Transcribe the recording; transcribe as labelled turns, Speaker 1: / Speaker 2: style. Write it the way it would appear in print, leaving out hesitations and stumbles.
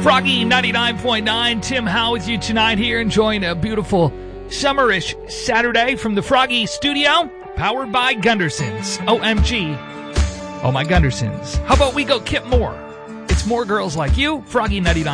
Speaker 1: Froggy 99.9, Tim Howe with you tonight here, enjoying a beautiful summerish Saturday from the Froggy studio, powered by Gundersons. OMG. Oh, my Gundersons. How about we go Kip Moore? It's more girls like you, Froggy 99.